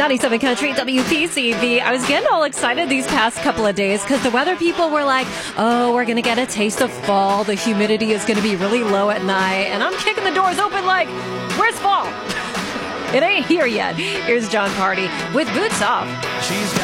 97 Country WPCV. I was getting all excited these past couple of days because the weather people were like, oh, we're going to get a taste of fall. The humidity is going to be really low at night. And I'm kicking the doors open like, where's fall? It ain't here yet. Here's John Party with Boots Off.